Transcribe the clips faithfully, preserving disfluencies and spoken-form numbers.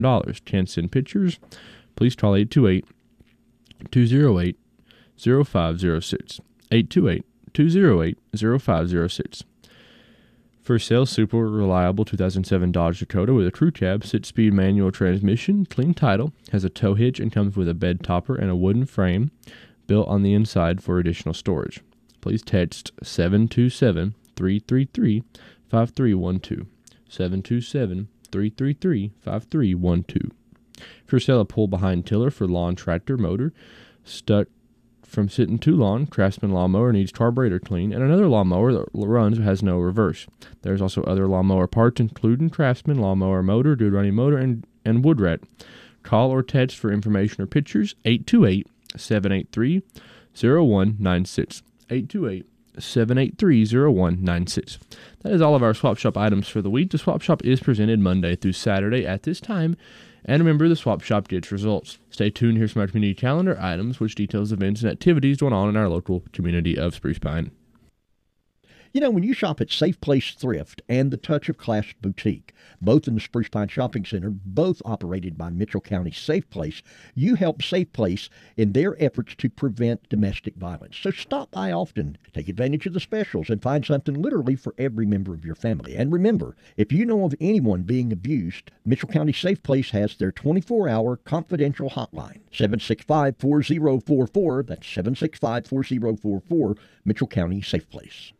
dollars. Can send pictures? Please call eight two eight, two oh eight, oh five oh six. eight two eight, two oh eight, oh five oh six. For sale, super reliable two thousand seven Dodge Dakota with a crew cab, six-speed manual transmission, clean title, has a tow hitch, and comes with a bed topper and a wooden frame built on the inside for additional storage. Please text seven two seven, three three three, five three one two. seven two seven, three three three, five three one two. For sale, a pull-behind tiller for lawn tractor motor, stuck from sitting too long. Craftsman lawnmower needs carburetor clean, and another lawnmower that runs but has no reverse. There's also other lawnmower parts, including Craftsman lawnmower motor, good running motor, and, and wood rat. Call or text for information or pictures, eight two eight, seven eight three, oh one nine six. eight two eight, seven eight three, oh one nine six. That is all of our Swap Shop items for the week. The Swap Shop is presented Monday through Saturday at this time. And remember, the Swap Shop gets results. Stay tuned. Here's from our community calendar items, which details events and activities going on in our local community of Spruce Pine. You know, when you shop at Safe Place Thrift and the Touch of Class Boutique, both in the Spruce Pine Shopping Center, both operated by Mitchell County Safe Place, you help Safe Place in their efforts to prevent domestic violence. So stop by often, take advantage of the specials, and find something literally for every member of your family. And remember, if you know of anyone being abused, Mitchell County Safe Place has their twenty-four hour confidential hotline, seven six five, four oh four four. That's seven six five, four oh four four, Mitchell County Safe Place.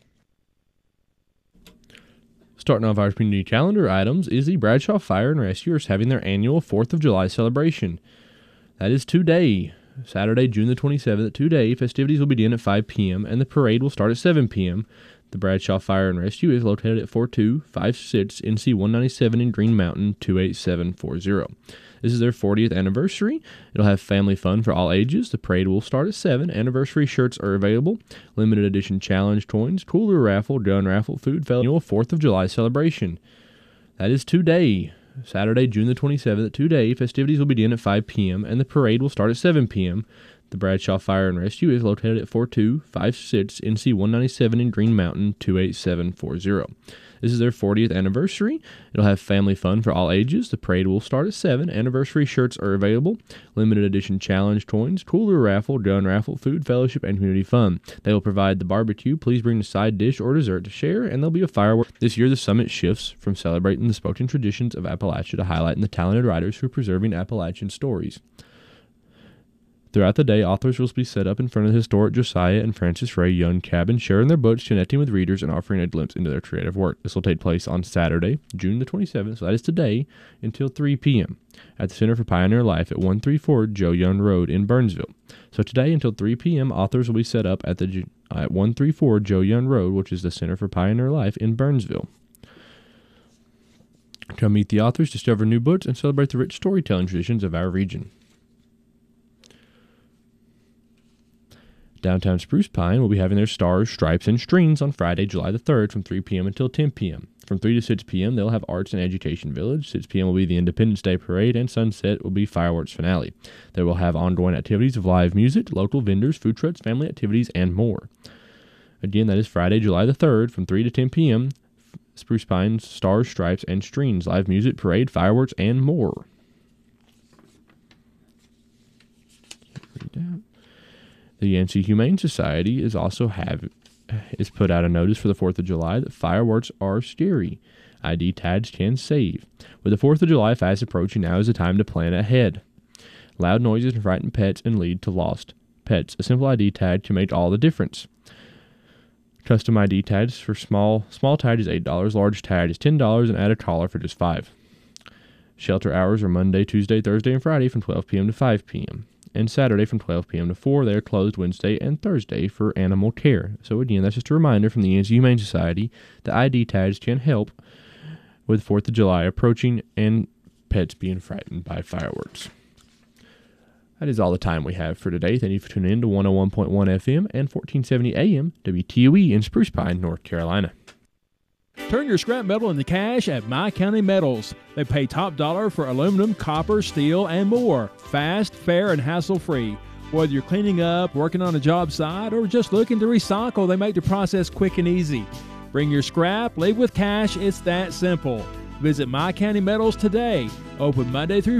Starting off our community calendar items is the Bradshaw Fire and Rescuers having their annual fourth of July celebration. That is today, Saturday, June the twenty-seventh. Today, festivities will begin at five p.m. and the parade will start at seven p.m. The Bradshaw Fire and Rescue is located at four two five six N C one ninety-seven in Green Mountain, two eight seven four zero. This is their fortieth anniversary. It'll have family fun for all ages. The parade will start at seven. Anniversary shirts are available. Limited edition challenge coins, cooler raffle, gun raffle, food festival, fourth of July celebration. That is today, Saturday, June the twenty-seventh. Today, festivities will begin at five p.m. and the parade will start at seven p.m. The Bradshaw Fire and Rescue is located at four two five six N C one ninety-seven in Green Mountain, two eight seven four zero. This is their fortieth anniversary. It'll have family fun for all ages. The parade will start at seven. Anniversary shirts are available. Limited edition challenge coins, cooler raffle, gun raffle, food fellowship, and community fun. They will provide the barbecue. Please bring a side dish or dessert to share, and there'll be a firework. This year, the summit shifts from celebrating the spoken traditions of Appalachia to highlighting the talented writers who are preserving Appalachian stories. Throughout the day, authors will be set up in front of the historic Josiah and Francis Ray Young cabin, sharing their books, connecting with readers, and offering a glimpse into their creative work. This will take place on Saturday, June the twenty-seventh, so that is today, until three p.m. at the Center for Pioneer Life at one thirty-four Joe Young Road in Burnsville. So today until three p.m., authors will be set up at the at one thirty-four Joe Young Road, which is the Center for Pioneer Life in Burnsville. Come meet the authors, discover new books, and celebrate the rich storytelling traditions of our region. Downtown Spruce Pine will be having their Stars, Stripes, and Strings on Friday, July the third from three p.m. until ten p.m. From three to six p.m., they'll have Arts and Education Village. six p.m. will be the Independence Day Parade, and sunset will be fireworks finale. They will have ongoing activities of live music, local vendors, food trucks, family activities, and more. Again, that is Friday, July the third from three to ten p.m. Spruce Pine's Stars, Stripes, and Strings, live music, parade, fireworks, and more. The Yancey Humane Society is also have is put out a notice for the fourth of July that fireworks are scary. I D tags can save. With the fourth of July fast approaching, now is the time to plan ahead. Loud noises can frighten pets and lead to lost pets. A simple I D tag can make all the difference. Custom I D tags for small small tag is eight dollars, large tag is ten dollars, and add a collar for just five dollars. Shelter hours are Monday, Tuesday, Thursday, and Friday from twelve p.m. to five p.m. and Saturday from twelve p.m. to four. They are closed Wednesday and Thursday for animal care. So again, that's just a reminder from the Yancey Humane Society that I D tags can help with fourth of July approaching and pets being frightened by fireworks. That is all the time we have for today. Thank you for tuning in to one oh one point one F M and fourteen seventy A M W T O E in Spruce Pine, North Carolina. Turn your scrap metal into cash at My County Metals. They pay top dollar for aluminum, copper, steel, and more. Fast, fair, and hassle-free. Whether you're cleaning up, working on a job site, or just looking to recycle, they make the process quick and easy. Bring your scrap, leave with cash. It's that simple. Visit My County Metals today. Open Monday through